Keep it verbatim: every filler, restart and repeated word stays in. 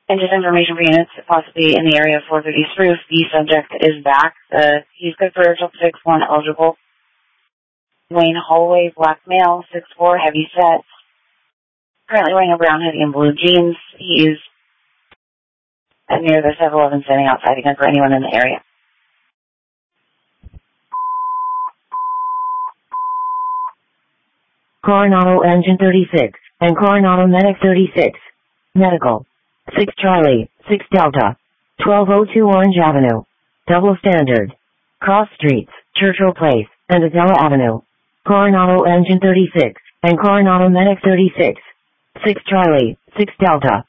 And just information for units, possibly in the area of four fifty Spruce, the subject is back. Uh, he's good for triple six one eligible. Wayne Holloway, black male, six four, heavy set. Currently wearing a brown hoodie and blue jeans. He is near the seven eleven standing outside again for anyone in the area. Coronado Engine thirty-six and Coronado Medic thirty-six. Medical. six Charlie, six Delta. twelve oh two Orange Avenue. Double Standard. Cross Streets, Churchill Place, and Adela Avenue. Coronado Engine thirty-six and Coronado Medic thirty-six. six Charlie, six Delta.